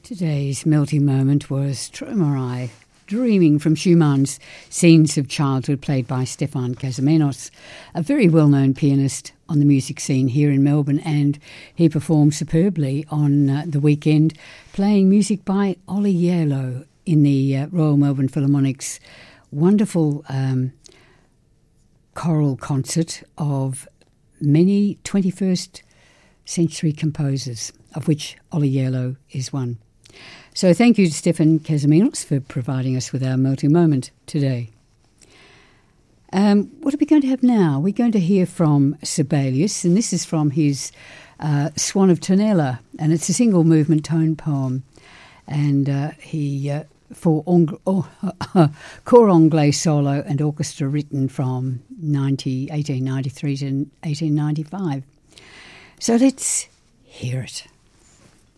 Today's melting moment was Traumerei, Dreaming from Schumann's Scenes of Childhood, played by Stefan Kazamenos, a very well-known pianist on the music scene here in Melbourne, and he performed superbly on the weekend, playing music by Olli Järlo in the Royal Melbourne Philharmonic's wonderful choral concert of many 21st century composers, of which Olli Järlo is one. So thank you to Stefan Kazamenos for providing us with our melting moment today. What are we going to have now? We're going to hear from Sibelius, and this is from his Swan of Tonella, and it's a single movement tone poem. And he for Cor Anglais solo and orchestra, written from 1893 to 1895. So let's hear it.